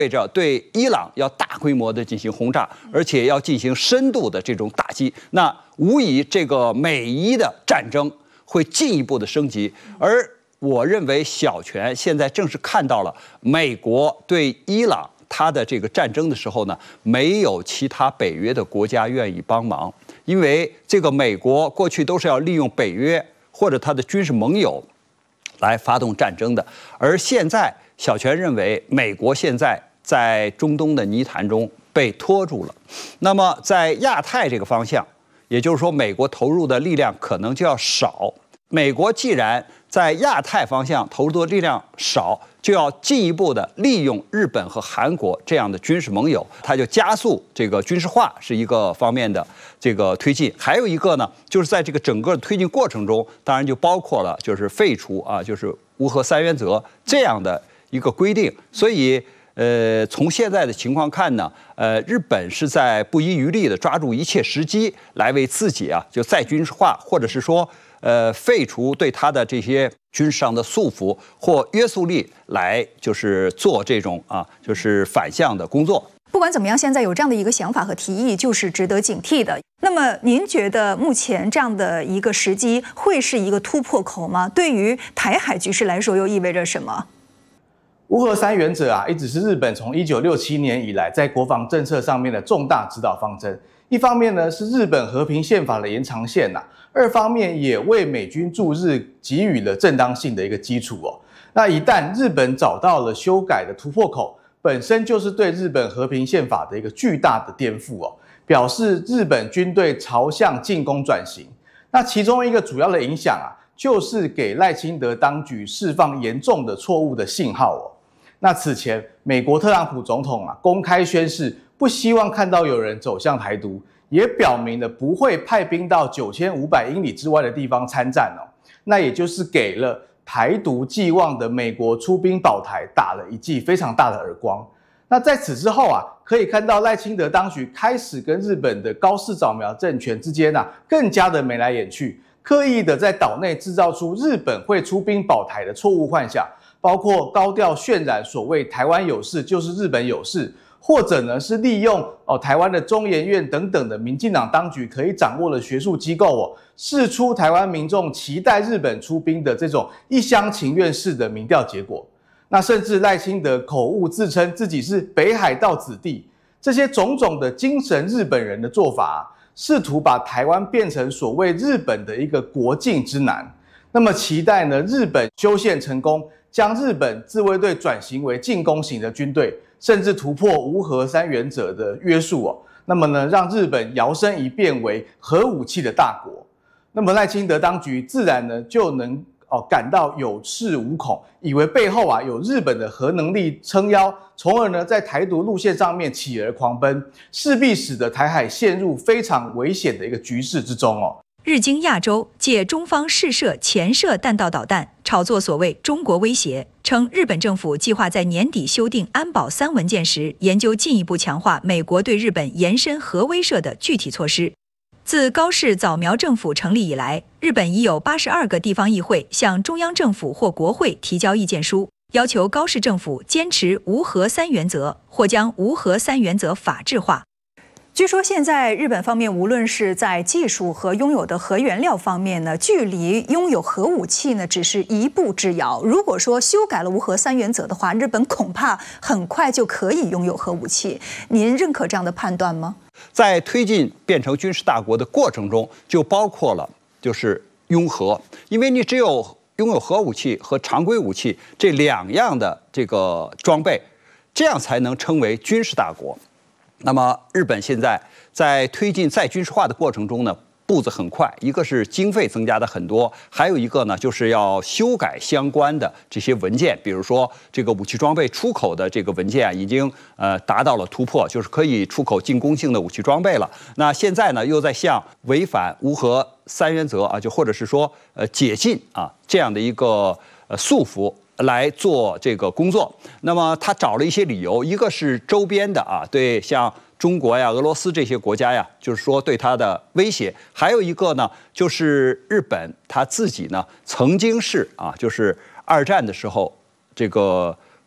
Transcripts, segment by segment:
意味着对伊朗要大规模的进行轰炸，而且要进行深度的这种打击。那无疑，这个美伊的战争会进一步的升级。而我认为，小泉现在正是看到了美国对伊朗它的这个战争的时候呢，没有其他北约的国家愿意帮忙，因为这个美国过去都是要利用北约或者它的军事盟友来发动战争的，而现在小泉认为，美国现在中东的泥潭中被拖住了。那么在亚太这个方向，也就是说，美国投入的力量可能就要少。美国既然在亚太方向投入的力量少，就要进一步的利用日本和韩国这样的军事盟友，它就加速这个军事化是一个方面的这个推进。还有一个呢，就是在这个整个推进过程中，当然就包括了就是废除就是无核三原则这样的一个规定。所以从现在的情况看呢，日本是在不遗余力的抓住一切时机来为自己就再军事化，或者是说废除对他的这些军事上的束缚或约束力，来就是做这种就是反向的工作。 不管怎么样，现在有这样的一个想法和提议，就是值得警惕的。那么，您觉得目前这样的一个时机会是一个突破口吗？对于台海局势来说，又意味着什么？ 无核三原则一直是日本从1967年以来在国防政策上面的重大指导方针。一方面呢是日本和平宪法的延长线二方面也为美军驻日给予了正当性的一个基础那一旦日本找到了修改的突破口，本身就是对日本和平宪法的一个巨大的颠覆表示日本军队朝向进攻转型。那其中一个主要的影响就是给赖清德当局释放严重的错误的信号那此前，美国特朗普总统公开宣示不希望看到有人走向台独，也表明了不会派兵到9500英里之外的地方参战那也就是给了台独寄望的美国出兵保台打了一记非常大的耳光。那在此之后可以看到赖清德当局开始跟日本的高市早苗政权之间更加的眉来眼去，刻意的在岛内制造出日本会出兵保台的错误幻想。包括高调渲染所谓台湾有事就是日本有事，或者呢是利用台湾的中研院等等的民进党当局可以掌握的学术机构释出台湾民众期待日本出兵的这种一厢情愿式的民调结果。那甚至赖清德口误自称自己是北海道子弟，这些种种的精神日本人的做法试图把台湾变成所谓日本的一个国境之南。那么期待呢日本修宪成功，将日本自卫队转型为进攻型的军队，甚至突破无核三原则的约束那么呢，让日本摇身一变为核武器的大国。那么赖清德当局自然呢就能感到有恃无恐，以为背后有日本的核能力撑腰，从而呢在台独路线上面起而狂奔，势必使得台海陷入非常危险的一个局势之中日经亚洲借中方试射潜射弹道导弹，炒作所谓中国威胁，称日本政府计划在年底修订安保3文件时，研究进一步强化美国对日本延伸核威慑的具体措施。自高市早苗政府成立以来，日本已有82个地方议会向中央政府或国会提交意见书，要求高市政府坚持无核三原则，或将无核三原则法制化。据说现在日本方面无论是在技术和拥有的核原料方面呢，距离拥有核武器呢只是一步之遥。如果说修改了无核三原则的话，日本恐怕很快就可以拥有核武器。您认可这样的判断吗？ 在推进变成军事大国的过程中，就包括了就是拥核，因为你只有拥有核武器和常规武器这2样的这个装备，这样才能称为军事大国。那么日本现在在推进再军事化的过程中呢，步子很快，一个是经费增加的很多，还有一个呢就是要修改相关的这些文件，比如说这个武器装备出口的这个文件已经达到了突破，就是可以出口进攻性的武器装备了。那现在呢又在向违反无核三原则就或者是说解禁这样的一个束缚来做这个工作。那么他找了一些理由，一个是周边的对像中国呀、俄罗斯这些国家呀，就是说对它的威胁；还有一个呢，就是日本他自己呢曾经是就是2战的时候这个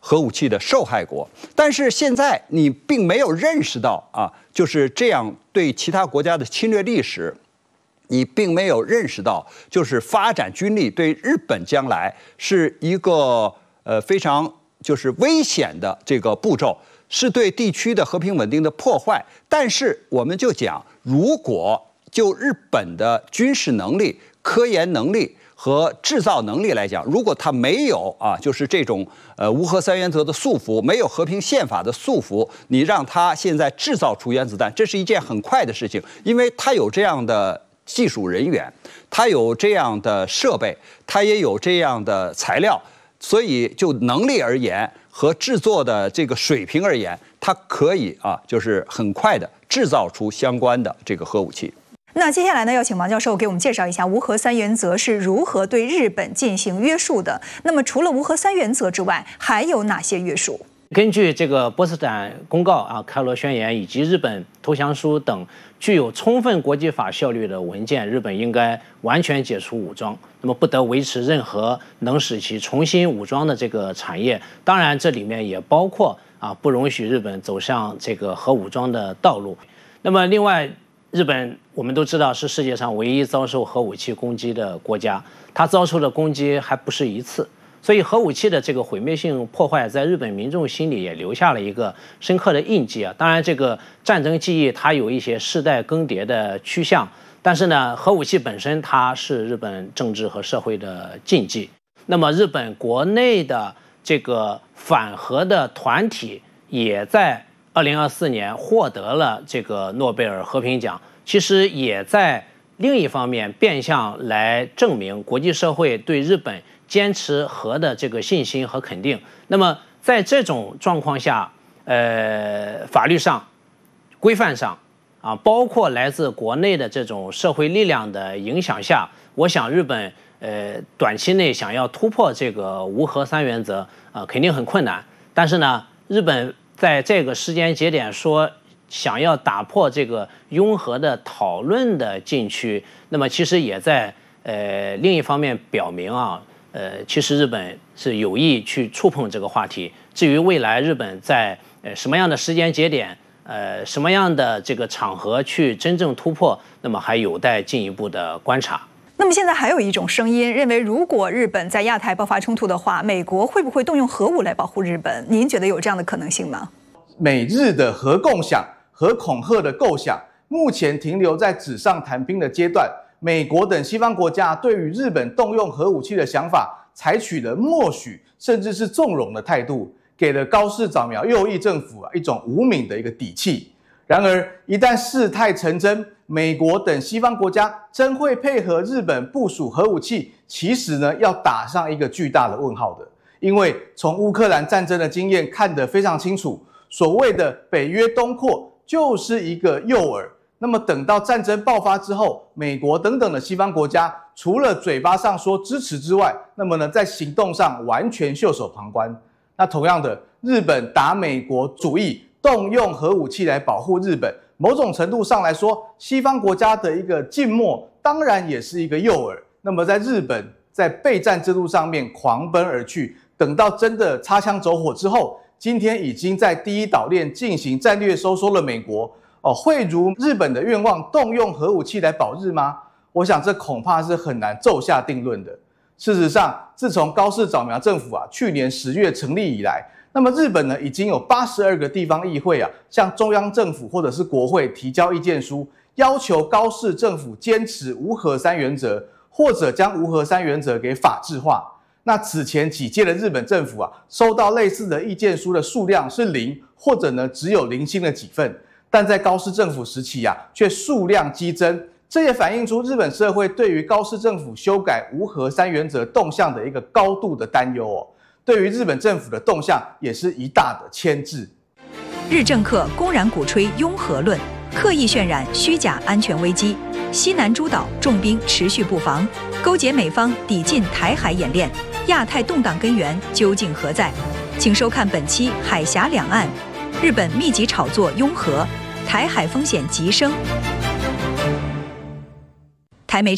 核武器的受害国。但是现在你并没有认识到啊，就是这样对其他国家的侵略历史。你并没有认识到，就是发展军力对日本将来是一个非常就是危险的这个步骤，是对地区的和平稳定的破坏。但是我们就讲，如果就日本的军事能力、科研能力和制造能力来讲，如果它没有啊，就是这种无核三原则的束缚，没有和平宪法的束缚，你让它现在制造出原子弹，这是一件很快的事情，因为它有这样的技术人员，他有这样的设备，他也有这样的材料，所以就能力而言和制作的这个水平而言，他可以啊，就是很快的制造出相关的这个核武器。 那接下来呢，要请王教授给我们介绍一下无核三原则是如何对日本进行约束的。那么除了无核三原则之外，还有哪些约束？ 根据这个波茨坦公告啊、开罗宣言以及日本投降书等具有充分国际法效力的文件，日本应该完全解除武装，那么不得维持任何能使其重新武装的这个产业。当然，这里面也包括不容许日本走向这个核武装的道路。那么，另外，日本我们都知道是世界上唯一遭受核武器攻击的国家，它遭受的攻击还不是一次。所以核武器的这个毁灭性破坏，在日本民众心里也留下了一个深刻的印记啊。当然，这个战争记忆它有一些世代更迭的趋向，但是呢，核武器本身它是日本政治和社会的禁忌。那么，日本国内的这个反核的团体也在2024年获得了这个诺贝尔和平奖，其实也在另一方面变相来证明国际社会对日本坚持核的这个信心和肯定。那么在这种状况下，法律上、规范上包括来自国内的这种社会力量的影响下，我想日本短期内想要突破这个无核三原则肯定很困难。但是呢，日本在这个时间节点说想要打破这个拥核的讨论的禁区，那么其实也在另一方面表明其实日本是有意去触碰这个话题。至于未来日本在什么样的时间节点，什么样的这个场合去真正突破，那么还有待进一步的观察。 那么现在还有一种声音认为，如果日本在亚太爆发冲突的话，美国会不会动用核武来保护日本？您觉得有这样的可能性吗？ 美日的核共享、核恐吓的构想，目前停留在纸上谈兵的阶段。美国等西方国家对于日本动用核武器的想法，采取了默许甚至是纵容的态度，给了高市早苗右翼政府一种无名的一个底气。然而，一旦事态成真，美国等西方国家真会配合日本部署核武器，其实呢要打上一个巨大的问号的。因为从乌克兰战争的经验看得非常清楚，所谓的北约东扩就是一个诱饵。那么等到战争爆发之后，美国等等的西方国家除了嘴巴上说支持之外，那么呢在行动上完全袖手旁观。那同样的，日本打美国主意，动用核武器来保护日本，某种程度上来说，西方国家的一个静默当然也是一个诱饵。那么在日本在备战之路上面狂奔而去，等到真的擦枪走火之后，今天已经在第一岛链进行战略收缩了美国会如日本的愿望动用核武器来保日吗？我想这恐怕是很难骤下定论的。事实上，自从高市早苗政府去年10月成立以来，那么日本呢已经有82个地方议会向中央政府或者是国会提交意见书，要求高市政府坚持无核三原则，或者将无核三原则给法制化。那此前几届的日本政府收到类似的意见书的数量是0，或者呢只有零星的几份。但在高市政府时期却数量激增，这也反映出日本社会对于高市政府修改无核三原则动向的一个高度的担忧对于日本政府的动向也是一大的牵制。 日政客公然鼓吹拥核论，刻意渲染虚假安全危机，西南诸岛重兵持续布防，勾结美方抵近台海演练，亚太动荡根源究竟何在？请收看本期《海峡两岸》，日本密集炒作拥核，台海风险急升。台媒称，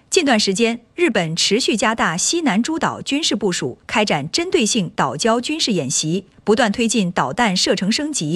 近段时间，日本持续加大西南诸岛军事部署，开展针对性岛礁军事演习，不断推进导弹射程升级。